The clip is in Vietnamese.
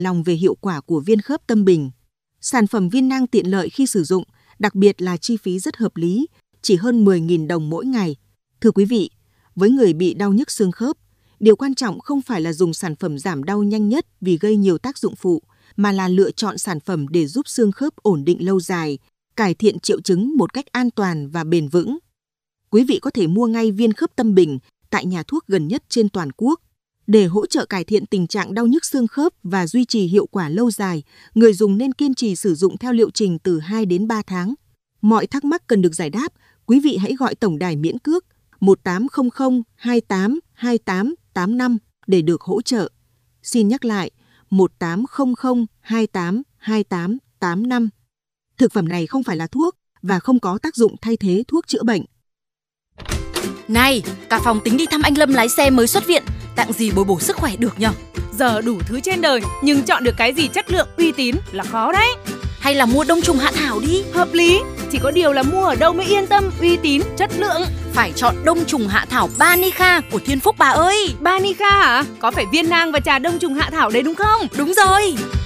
lòng về hiệu quả của viên khớp tâm bình. Sản phẩm viên nang tiện lợi khi sử dụng, đặc biệt là chi phí rất hợp lý, chỉ hơn 10.000 đồng mỗi ngày. Thưa quý vị, với người bị đau nhức xương khớp, điều quan trọng không phải là dùng sản phẩm giảm đau nhanh nhất vì gây nhiều tác dụng phụ, mà là lựa chọn sản phẩm để giúp xương khớp ổn định lâu dài, cải thiện triệu chứng một cách an toàn và bền vững. Quý vị có thể mua ngay viên khớp tâm bình tại nhà thuốc gần nhất trên toàn quốc. Để hỗ trợ cải thiện tình trạng đau nhức xương khớp và duy trì hiệu quả lâu dài, người dùng nên kiên trì sử dụng theo liệu trình từ 2 đến 3 tháng. Mọi thắc mắc cần được giải đáp, quý vị hãy gọi tổng đài miễn cước 1800 28 28 85 để được hỗ trợ. Xin nhắc lại, 1800 28 28 85. Thực phẩm này không phải là thuốc và không có tác dụng thay thế thuốc chữa bệnh. Này, cả phòng tính đi thăm anh Lâm lái xe mới xuất viện, tặng gì bồi bổ sức khỏe được nhở? Giờ đủ thứ trên đời, nhưng chọn được cái gì chất lượng uy tín là khó đấy. Hay là mua đông trùng hạ thảo đi. Hợp lý, chỉ có điều là mua ở đâu mới yên tâm, uy tín, chất lượng. Phải chọn đông trùng hạ thảo Banica của Thiên Phúc bà ơi. Banica hả? Có phải viên nang và trà đông trùng hạ thảo đấy đúng không? Đúng rồi.